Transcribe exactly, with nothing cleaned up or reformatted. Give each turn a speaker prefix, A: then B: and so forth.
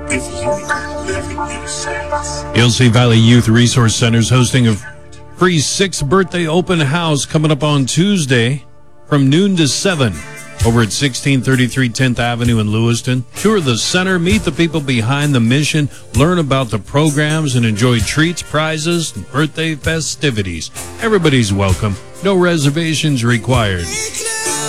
A: Ilse Valley Youth Resource Center is hosting a free sixth birthday open house coming up on Tuesday from noon to seven over at sixteen thirty-three tenth Avenue in Lewiston. Tour the center, meet the people behind the mission, learn about the programs, and enjoy treats, prizes, and birthday festivities. Everybody's welcome. No reservations required.